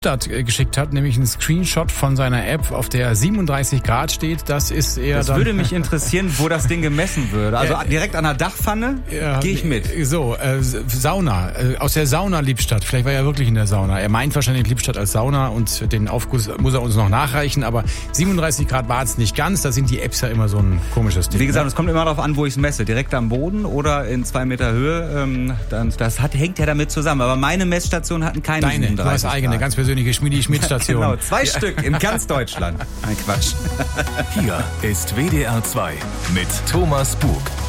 geschickt hat, nämlich ein Screenshot von seiner App, auf der 37 Grad steht. Das ist eher Das würde mich interessieren, wo das Ding gemessen würde. Also direkt an der Dachpfanne gehe ich mit. So, Sauna. Aus der Sauna Lippstadt. Vielleicht war er wirklich in der Sauna. Er meint wahrscheinlich Lippstadt als Sauna und den Aufguss muss er uns noch nachreichen. Aber 37 Grad war es nicht ganz. Da sind die Apps ja immer so ein komisches Ding. Wie gesagt, es kommt immer darauf an, wo ich es messe. Direkt am Boden oder in 2 Meter Höhe. Hängt ja damit zusammen. Aber meine Messstationen hatten keine 37 Grad. Du hast eigene, ganz persönliche Schmiedi-Schmidt-Station. Genau, 2 Stück in ganz Deutschland. Ein Quatsch. Hier ist WDR 2 mit Thomas Bug.